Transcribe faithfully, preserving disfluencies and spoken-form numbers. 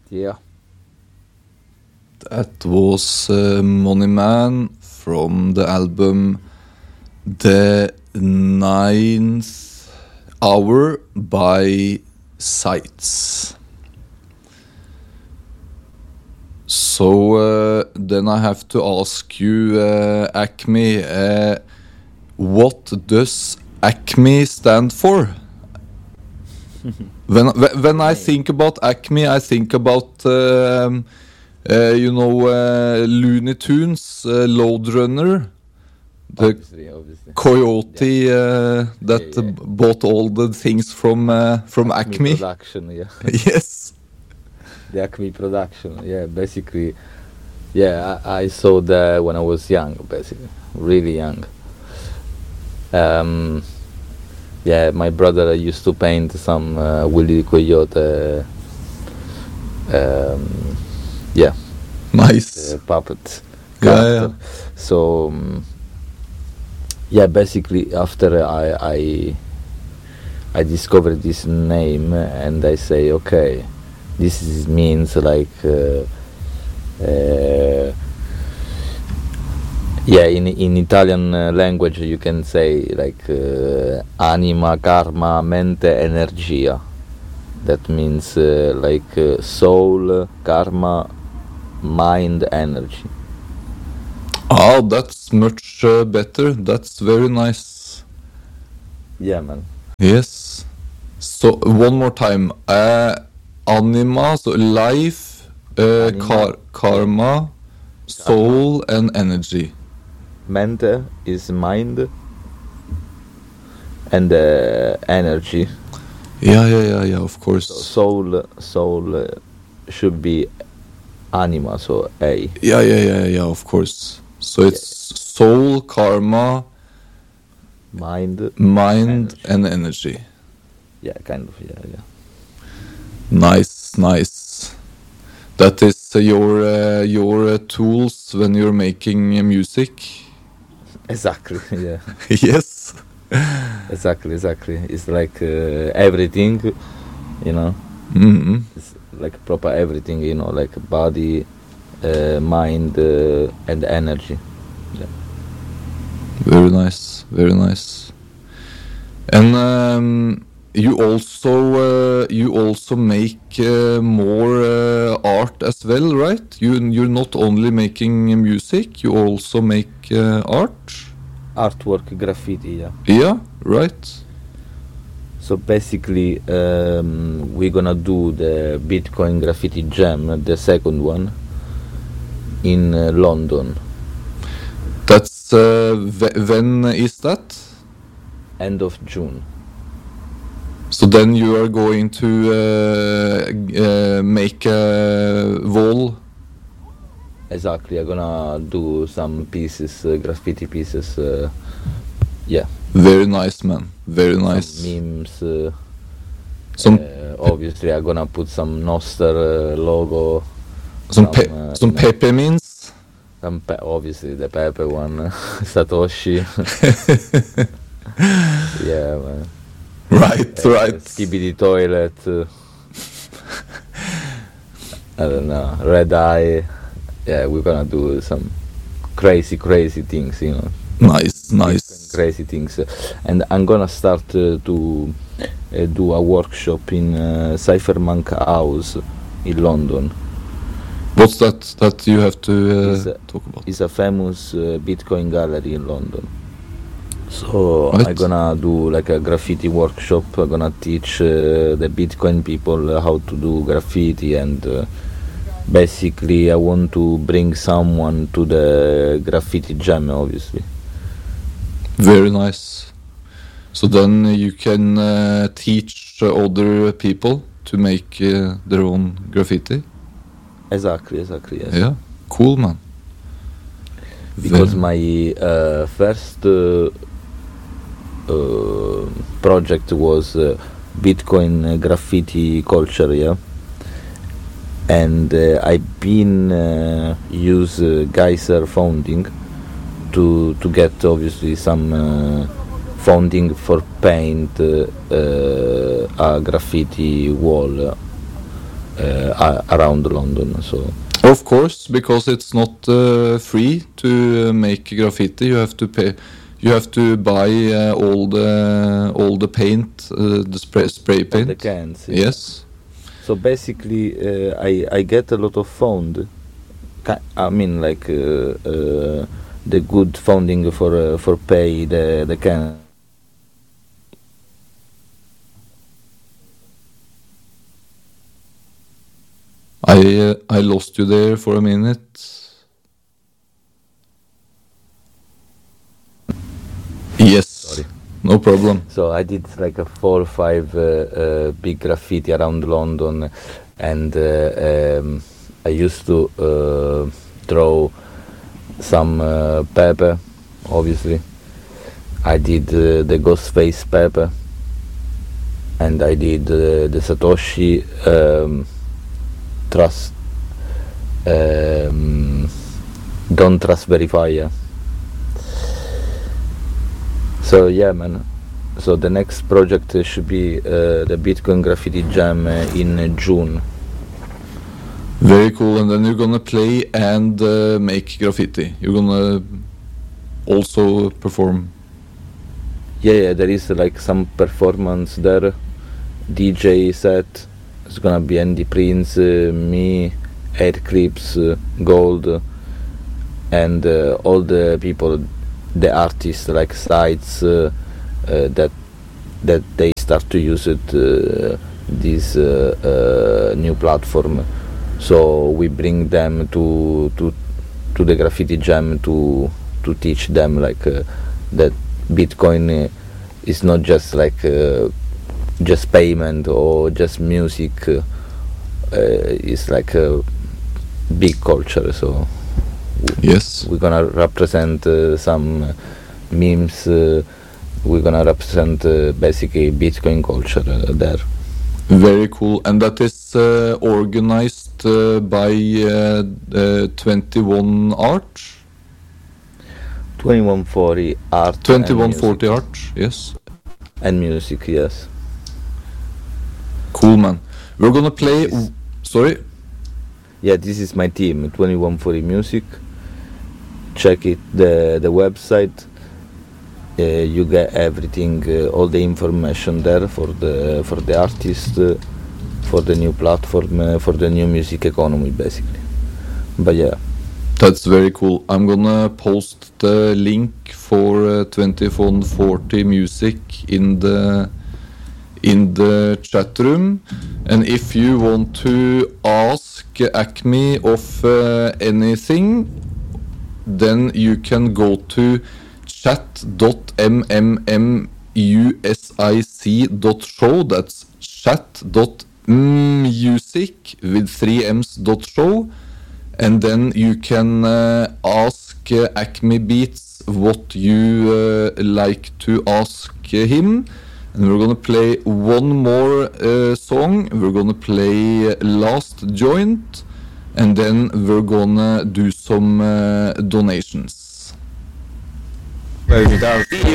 Yeah. That was uh, Money Man from the album The Ninth Hour by Sights. So uh, then I have to ask you, uh, Acme, uh, what does Acme stand for? when when I think about Acme, I think about um, uh, you know uh, Looney Tunes, uh, Lode Runner, the Obviously, obviously. coyote uh, that Yeah, yeah. uh, bought all the things from uh, from Acme. Production, yeah. Yes. The Acme production, yeah. Basically, yeah. I, I saw that when I was young, basically, really young. Um, yeah, my brother used to paint some uh, Willy Coyote. Um, yeah, Nice. uh, puppet Yeah, character. yeah. So um, yeah, basically after I I I discovered this name and I say, okay, this is, means like uh, uh, yeah, in in Italian uh, language you can say like uh, anima, karma, mente, energia. That means uh, like uh, soul, karma, mind, energy. Oh, that's much uh, better. That's very nice. Yeah, man. Yes. So one more time. Uh, anima, so life, uh, Anima, kar- karma, soul, and energy. Mente is mind, and uh, energy. Yeah, yeah, yeah, yeah. Of course. So soul, soul uh, should be anima, so A. Yeah, yeah, yeah, yeah. Of course. So it's soul, karma, Mind, mind, energy. and energy. Yeah, kind of. Yeah, yeah. Nice, nice. That is uh, your uh, your uh, tools when you're making uh, music. Exactly. Yeah. Yes. Exactly. Exactly. It's like uh, everything, you know. Mm-hmm. It's like proper everything, you know, like body, uh, mind, uh, and energy. Yeah. Very nice, very nice. And um, you also uh, you also make uh, more uh, art as well, right? You you're not only making music, you also make uh, art. Artwork, graffiti. Yeah. Yeah, right. So basically, um, we're gonna do the Bitcoin Graffiti Jam, the second one, in uh, London, That's uh, wh- when is that? end of June. So then you are going to uh, g- uh, make a wall. Exactly, I'm gonna do some pieces, uh, graffiti pieces. Uh, yeah, Very nice, man. Very nice. some memes. Uh, Some uh, obviously, I'm gonna put some Noster uh, logo. some pe- uh, some you know, peppermints. some pe- obviously the Pepe one, Satoshi. Yeah, man. Right, Uh, right. Skibidi toilet. Uh, I don't know. Red eye. Yeah, we're gonna do some crazy, crazy things, you know. Nice, nice. Crazy things. And I'm gonna start uh, to uh, do a workshop in uh, Cyphermonk House in London. What's that that you have to uh, It's a- talk about? It's a famous uh, Bitcoin gallery in London. So Right. I'm gonna do like a graffiti workshop. I'm gonna teach uh, the Bitcoin people uh, how to do graffiti, and uh, basically I want to bring someone to the graffiti jam, obviously. Very nice. So then you can uh, teach uh, other people to make uh, their own graffiti. Exactly, exactly, yes. Yeah, cool, man. Because Very- my uh, first uh, uh, project was uh, Bitcoin uh, graffiti culture, yeah. And uh, I've been uh, use uh, Geyser funding to to get obviously some uh, funding for paint uh, uh, a graffiti wall. uh, around London. So. Of course, because it's not uh, free to make graffiti. You have to pay. You have to buy uh, all the all the paint, uh, the spray spray paint. The cans. Yeah. Yes. So basically, uh, I I get a lot of found. I mean, like uh, uh, the good funding for uh, for pay the the can. I uh, I lost you there for a minute. Yes. Sorry. No problem. So I did like a four or five uh, uh, big graffiti around London, and uh, um, I used to uh, draw some uh, paper, obviously. I did uh, the Ghostface paper, and I did uh, the Satoshi um, Trust, um, Don't Trust Verifier. So yeah, man. So the next project uh, should be uh, the Bitcoin Graffiti Jam uh, in uh, June. Very cool. And then you're gonna play and uh, make graffiti. You're gonna also perform. Yeah, yeah. There is uh, like some performance there. D J set. It's gonna be Andy Prince, uh, me, Air Clips, uh, Gold, uh, and uh, all the people, the artists like sites uh, uh, that that they start to use it uh, this uh, uh, new platform. So we bring them to to to the Graffiti Jam to to teach them like uh, that Bitcoin uh, is not just like uh, just payment or just music. Uh, uh, it's like a big culture. So yes, we're gonna represent uh, some memes. Uh, we're gonna represent uh, basically Bitcoin culture uh, there. Very cool. And that is uh, organized uh, by uh, uh, twenty-one Art. twenty-one forty Art. twenty-one forty Art. Yes. And music. Yes. Cool, man. We're gonna play. Is, sorry. Yeah, this is my team. twenty-one forty Music. Check it. The the website. Uh, you get everything, uh, all the information there for the for the artist, uh, for the new platform, uh, for the new music economy, basically. But yeah, that's very cool. I'm gonna post the link for uh, twenty-one forty Music in the in the chat room, and if you want to ask Acme of uh, anything, then you can go to chat dot m m m u s i c dot show. That's chat dot music with three m's dot show, and then you can uh, ask uh, Acme Beats what you uh, like to ask uh, him. And we're gonna play one more uh, song. We're gonna play Last Joint, and then we're gonna do some uh, donations. Well,